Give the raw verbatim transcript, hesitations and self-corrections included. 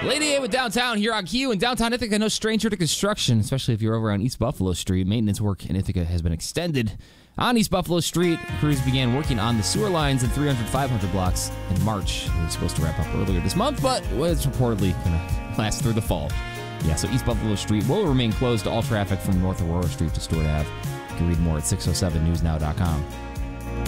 Lady A with Downtown here on Q. And downtown Ithaca, no stranger to construction, especially if you're over on East Buffalo Street. Maintenance work in Ithaca has been extended. On East Buffalo Street, crews began working on the sewer lines in three hundred, five hundred blocks in March. It was supposed to wrap up earlier this month, but was reportedly going to last through the fall. Yeah, so East Buffalo Street will remain closed to all traffic from North Aurora Street to Stewart Avenue. You can read more at six oh seven news now dot com.